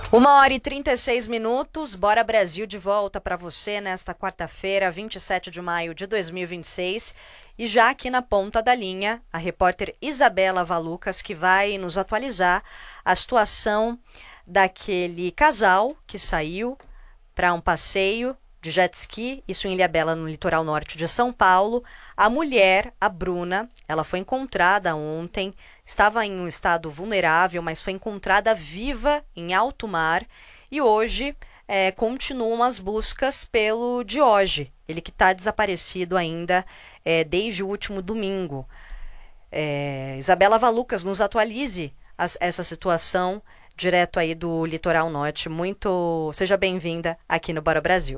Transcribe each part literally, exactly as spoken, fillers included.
Uma hora e trinta e seis minutos, Bora Brasil de volta para você nesta quarta-feira, vinte e sete de maio de dois mil e vinte e seis. E já aqui na ponta da linha, a repórter Isabela Valucas, que vai nos atualizar a situação daquele casal que saiu para um passeio de jet ski, isso em Ilhabela, no litoral norte de São Paulo. A mulher, a Bruna, ela foi encontrada ontem, estava em um estado vulnerável, mas foi encontrada viva em alto mar. E hoje é, continuam as buscas pelo Dioge, ele que está desaparecido ainda é, desde o último domingo. É, Isabela Valucas, nos atualize as, essa situação direto aí do litoral norte. Muito, seja bem-vinda aqui no Bora Brasil.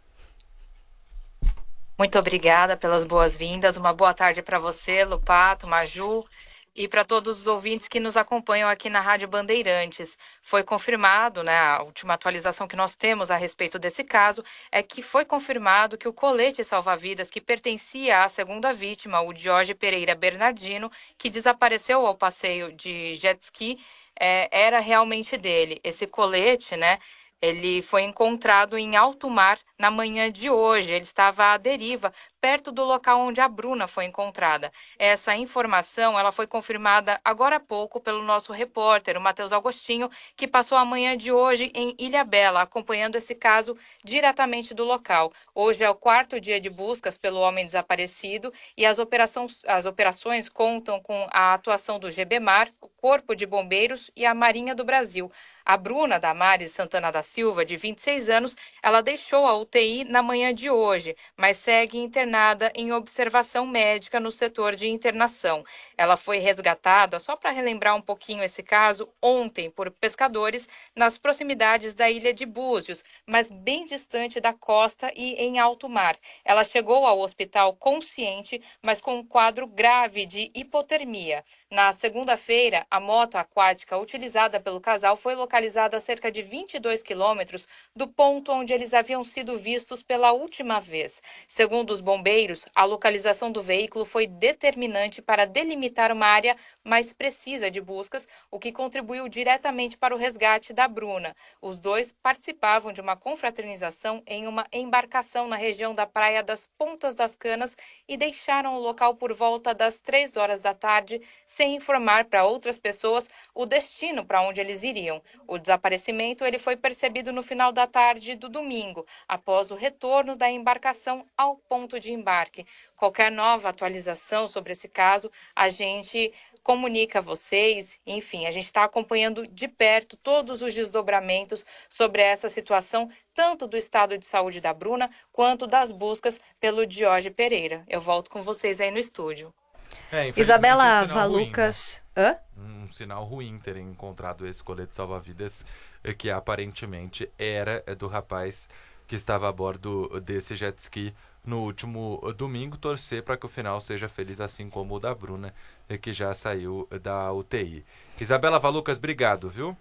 Muito obrigada pelas boas-vindas. Uma boa tarde para você, Lupato, Maju, e para todos os ouvintes que nos acompanham aqui na Rádio Bandeirantes. Foi confirmado, né, a última atualização que nós temos a respeito desse caso é que foi confirmado que o colete salva-vidas que pertencia à segunda vítima, o Dioge Pereira Bernardino, que desapareceu ao passeio de jet ski, é, era realmente dele. Esse colete, né, ele foi encontrado em alto mar na manhã de hoje. Ele estava à deriva, perto do local onde a Bruna foi encontrada. Essa informação ela foi confirmada agora há pouco pelo nosso repórter, o Matheus Agostinho, que passou a manhã de hoje em Ilhabela, acompanhando esse caso diretamente do local. Hoje é o quarto dia de buscas pelo homem desaparecido e as operações, as operações contam com a atuação do GBMAR, o Corpo de Bombeiros e a Marinha do Brasil. A Bruna Damares Santana da Silva, de vinte e seis anos, ela deixou a U T I na manhã de hoje, mas segue internada em observação médica no setor de internação. Ela foi resgatada, só para relembrar um pouquinho esse caso, ontem por pescadores nas proximidades da ilha de Búzios, mas bem distante da costa e em alto mar. Ela chegou ao hospital consciente, mas com um quadro grave de hipotermia. Na segunda-feira, a moto aquática utilizada pelo casal foi localizada a cerca de vinte e dois quilômetros do ponto onde eles haviam sido vistos pela última vez. Segundo os bombeiros, a localização do veículo foi determinante para delimitar uma área mais precisa de buscas, o que contribuiu diretamente para o resgate da Bruna. Os dois participavam de uma confraternização em uma embarcação na região da Praia das Pontas das Canas e deixaram o local por volta das três horas da tarde, sem informar para outras pessoas o destino para onde eles iriam. O desaparecimento ele foi percebido no final da tarde do domingo, após o retorno da embarcação ao ponto de embarque. Qualquer nova atualização sobre esse caso, a gente comunica a vocês. Enfim, a gente está acompanhando de perto todos os desdobramentos sobre essa situação, tanto do estado de saúde da Bruna, quanto das buscas pelo Dioge Pereira. Eu volto com vocês aí no estúdio. É, Isabela um Valucas... Ruim, né? Hã? Um sinal ruim terem encontrado esse colete salva-vidas que aparentemente era do rapaz que estava a bordo desse jet ski no último domingo. Torcer para que o final seja feliz, assim como o da Bruna, que já saiu da U T I. Isabela Valucas, obrigado, viu?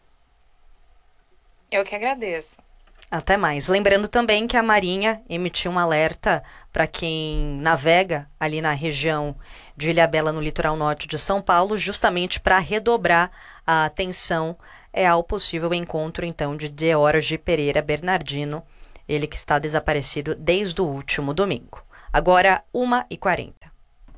Eu que agradeço. Até mais. Lembrando também que a Marinha emitiu um alerta para quem navega ali na região de Ilhabela, no litoral norte de São Paulo, justamente para redobrar a atenção é, ao possível encontro, então, de Dioge Pereira Bernardino, ele que está desaparecido desde o último domingo. Agora, uma e quarenta.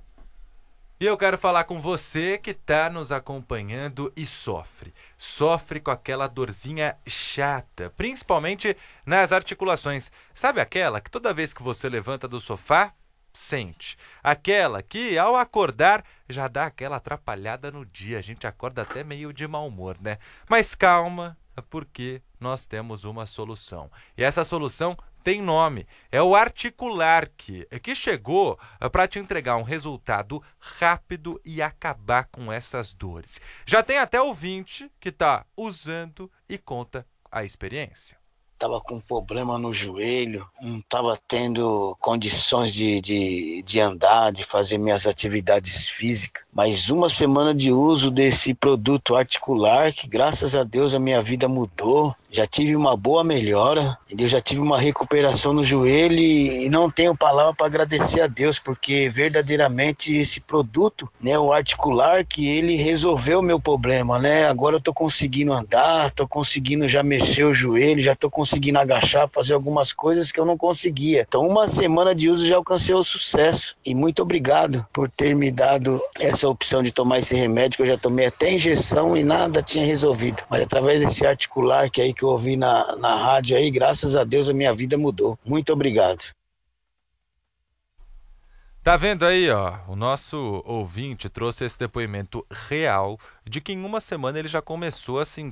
E eu quero falar com você que está nos acompanhando e sofre. Sofre com aquela dorzinha chata, principalmente nas articulações. Sabe aquela que toda vez que você levanta do sofá, sente? Aquela que ao acordar já dá aquela atrapalhada no dia. A gente acorda até meio de mau humor, né? Mas calma, porque nós temos uma solução. E essa solução tem nome, é o Articular, que, que chegou para te entregar um resultado rápido e acabar com essas dores. Já tem até ouvinte que está usando e conta a experiência. Estava com problema no joelho, não estava tendo condições de, de, de andar, de fazer minhas atividades físicas. Mas uma semana de uso desse produto Articular, que graças a Deus a minha vida mudou. já tive uma boa melhora, entendeu? Já tive uma recuperação no joelho e não tenho palavra para agradecer a Deus, porque verdadeiramente esse produto, né, o articular, que ele resolveu o meu problema, né? Agora eu tô conseguindo andar, tô conseguindo já mexer o joelho, já tô conseguindo agachar, fazer algumas coisas que eu não conseguia. Então, uma semana de uso já alcancei o sucesso. E muito obrigado por ter me dado essa opção de tomar esse remédio, que eu já tomei até injeção e nada tinha resolvido. Mas através desse articular que aí que eu ouvi na, na rádio aí, graças a Deus a minha vida mudou. Muito obrigado. Tá vendo aí, ó? O nosso ouvinte trouxe esse depoimento real de que em uma semana ele já começou a sentir